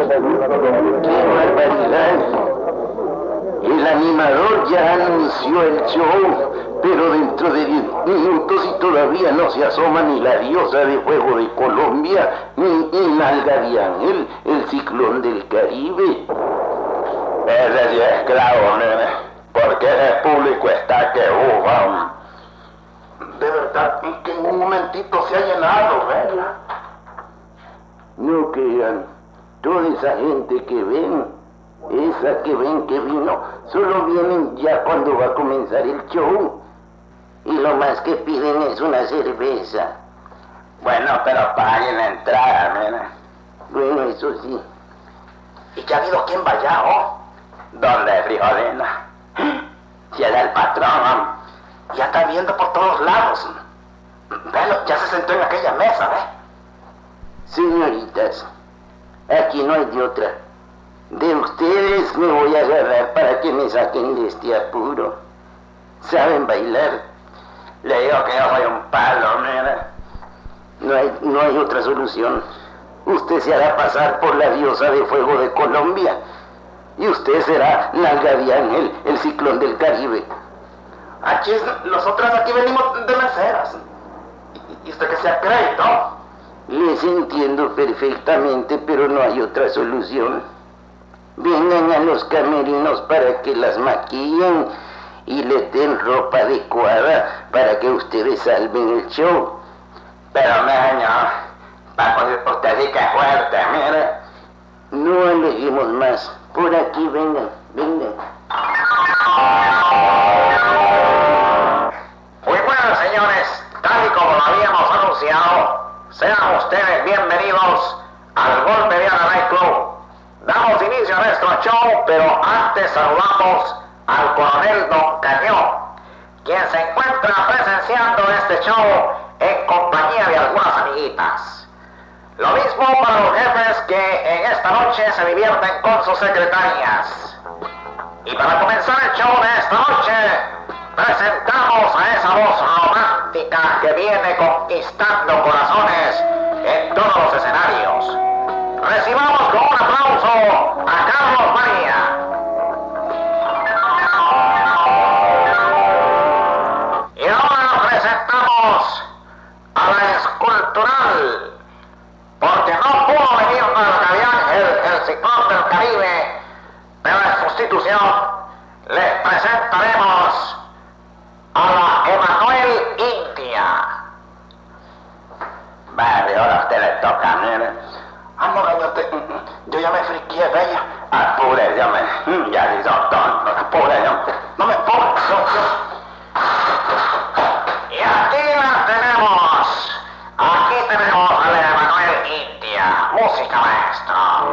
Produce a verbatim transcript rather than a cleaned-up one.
¡Qué barbaridad! El animador ya anunció el show, pero dentro de diez minutos y todavía no se asoma ni la diosa de fuego de Colombia, ni, ni Nalga de Ángel, el ciclón del Caribe. Ese sí es claro, nene, porque el público está que ufa. De verdad que en un momentito se ha llenado, ¿verdad? No crean, toda esa gente que ven, esa que ven que vino, solo vienen ya cuando va a comenzar el show. Y lo más que piden es una cerveza. Bueno, pero paguen la entrada, nene. Bueno, eso sí. ¿Y ya ha habido quién vaya, oh? ¿Dónde, frijolina? Si era el patrón. Ya está viendo por todos lados. Velo, ya se sentó en aquella mesa, ¿ves? Señoritas, aquí no hay de otra. De ustedes me voy a agarrar para que me saquen de este apuro. ¿Saben bailar? Le digo que yo soy un palo, mira. No hay, no hay otra solución. Usted se hará pasar por la diosa de fuego de Colombia. Y usted será Nalga de Ángel, el ciclón del Caribe. Aquí, nosotras aquí venimos de meseras. ¿Y usted que se acreditó? Les entiendo perfectamente, pero no hay otra solución. Vengan a los camerinos para que las maquillen y les den ropa adecuada para que ustedes salven el show. Pero, mi señor, usted sí que es fuerte, mire. No aleguemos más. Por aquí, vengan, vengan. Muy buenas, señores. Tal y como lo habíamos anunciado, sean ustedes bienvenidos al Golpe de Ana Night Club. Damos inicio a nuestro show, pero antes saludamos al coronel Don Cañón, quien se encuentra presenciando este show en compañía de algunas amiguitas. Lo mismo para los jefes que en esta noche se divierten con sus secretarias. Y para comenzar el show de esta noche, presentamos a esa voz romántica que viene conquistando corazones en todos los escenarios. Recibamos con un aplauso a Carlos María. Y ahora presentamos a la escultural, porque no pudo venir Nalga de Ángel, el ciclón del Caribe, pero en sustitución les presentaremos a la Emanuel India. Vale, ahora a usted le toca, mire. Ah, no, gañote, yo ya me friqué, bella. Apure, yo me... Ya si son tontos, apure, yo... No me pongas, yo, yo. Y aquí la tenemos. Aquí tenemos a la Emanuel India. Música, maestro.